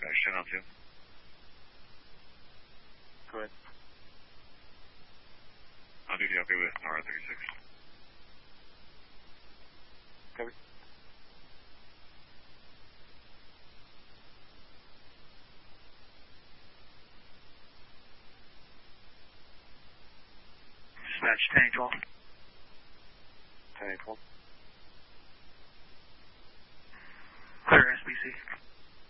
dispatch, 10 on 2. Go ahead. On duty, okay with NR36. Copy. Dispatch 10-12. 10-12. Clear SBC.